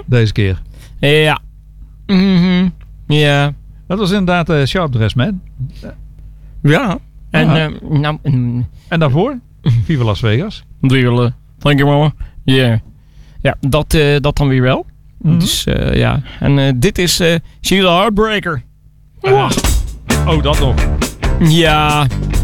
deze keer. Ja. Ja. Dat was inderdaad Sharp Dressed Man. Ja. En, En daarvoor Viva Las Vegas. Thank you, mama. Yeah. Ja, dat dan weer wel. Dus ja. En dit is She's a Heartbreaker. Oh, dat nog. Ja.